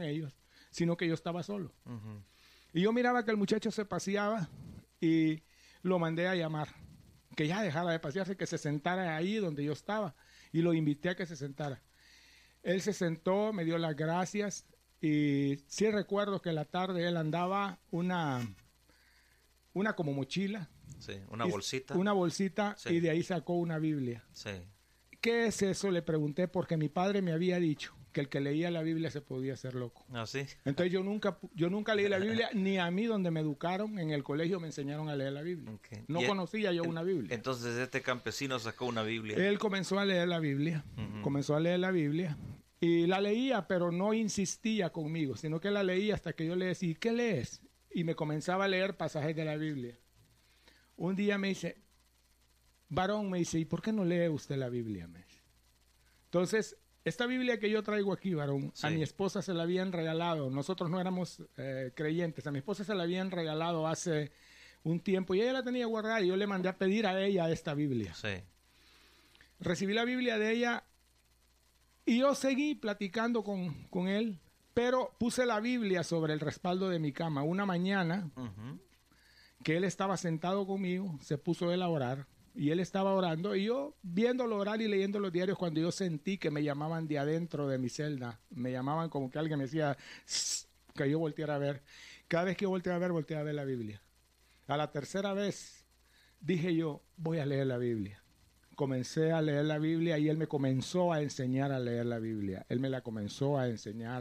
ellos, sino que yo estaba solo. Y yo miraba que el muchacho se paseaba y lo mandé a llamar, que ya dejara de pasearse, que se sentara ahí donde yo estaba, y lo invité a que se sentara. Él se sentó, me dio las gracias, y sí recuerdo que en la tarde él andaba una como mochila. Sí, una bolsita. Una bolsita, sí. Y de ahí sacó una Biblia. Sí. ¿Qué es eso? Le pregunté, porque mi padre me había dicho que el que leía la Biblia se podía hacer loco. ¿Ah, sí? Entonces yo nunca leí la Biblia, ni a mí donde me educaron en el colegio me enseñaron a leer la Biblia. Okay. No conocía yo una Biblia. Entonces este campesino sacó una Biblia. Él comenzó a leer la Biblia, comenzó a leer la Biblia, y la leía, pero no insistía conmigo, sino que la leía hasta que yo le decía, ¿qué lees? Y me comenzaba a leer pasajes de la Biblia. Un día me dice, varón, me dice, ¿y por qué no lee usted la Biblia? Me dice. Entonces, esta Biblia que yo traigo aquí, varón, sí. A mi esposa se la habían regalado. Nosotros no éramos creyentes. A mi esposa se la habían regalado hace un tiempo y ella la tenía guardada y yo le mandé a pedir a ella esta Biblia. Sí. Recibí la Biblia de ella y yo seguí platicando con él, pero puse la Biblia sobre el respaldo de mi cama. Una mañana que él estaba sentado conmigo, se puso él a orar. Y él estaba orando, y yo viéndolo orar y leyendo los diarios, cuando yo sentí que me llamaban de adentro de mi celda, me llamaban como que alguien me decía que yo volteara a ver. Cada vez que yo volteaba a ver la Biblia. A la tercera vez dije yo, voy a leer la Biblia. Comencé a leer la Biblia y él me comenzó a enseñar a leer la Biblia. Él me la comenzó a enseñar.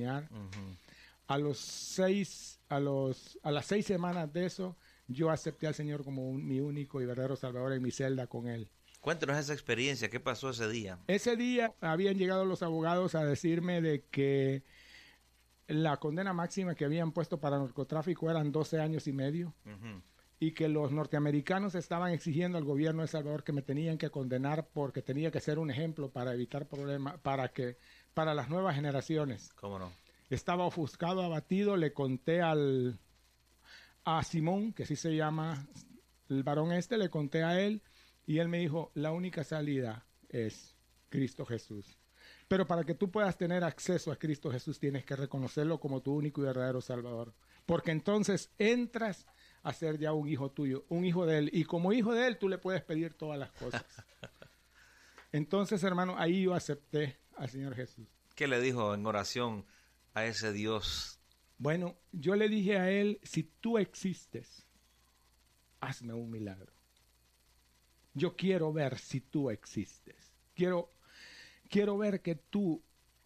A las 6 semanas de eso, yo acepté al Señor como mi único y verdadero Salvador en mi celda con Él. Cuéntanos esa experiencia, ¿qué pasó ese día? Ese día habían llegado los abogados a decirme de que la condena máxima que habían puesto para narcotráfico eran 12 años y medio, y que los norteamericanos estaban exigiendo al gobierno de El Salvador que me tenían que condenar porque tenía que ser un ejemplo para evitar problemas, para las nuevas generaciones. ¿Cómo no? Estaba ofuscado, abatido, le conté a Simón, que así se llama el varón le conté a él, y él me dijo, la única salida es Cristo Jesús. Pero para que tú puedas tener acceso a Cristo Jesús, tienes que reconocerlo como tu único y verdadero Salvador. Porque entonces entras a ser ya un hijo tuyo, un hijo de Él. Y como hijo de Él, tú le puedes pedir todas las cosas. Entonces, hermano, ahí yo acepté al Señor Jesús. ¿Qué le dijo en oración a ese Dios? Bueno, yo le dije a Él, si tú existes, hazme un milagro. Yo quiero ver si tú existes. Quiero ver que tú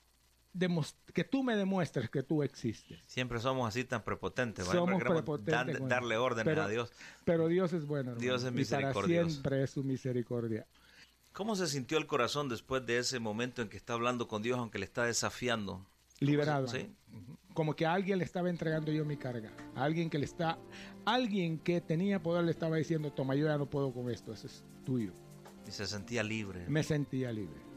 me demuestres que tú existes. Siempre somos así tan prepotentes. Somos prepotentes. Darle órdenes a Dios. Pero Dios es bueno, hermano. Dios es misericordioso. Y para siempre es su misericordia. ¿Cómo se sintió el corazón después de ese momento en que está hablando con Dios, aunque le está desafiando? Liberado. ¿Sí? Como que a alguien le estaba entregando yo mi carga. Alguien que tenía poder le estaba diciendo, toma, yo ya no puedo con esto, eso es tuyo. Y se sentía libre. Me sentía libre.